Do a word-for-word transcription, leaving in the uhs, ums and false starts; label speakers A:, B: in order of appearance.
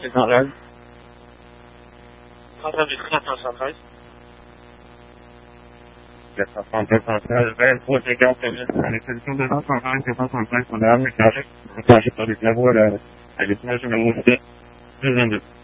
A: c'est dans l'âge. trente-huit quatre cent soixante-treize. quatre cent soixante-treize, vingt-trois, cinquante, à l'exposition deux cent soixante-treize, deux cent soixante-treize, on a un message, message par les travaux à la, à l'étage numéro sept, deux vingt-deux.